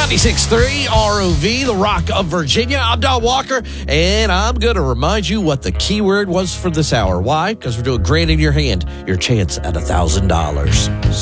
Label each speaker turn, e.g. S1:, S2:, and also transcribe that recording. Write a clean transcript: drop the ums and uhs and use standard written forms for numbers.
S1: 96.3 ROV, the Rock of Virginia. I'm Don Walker, and I'm going to remind you what the keyword was for this hour. Why? Because we're doing Grand in Your Hand, your chance at $1,000.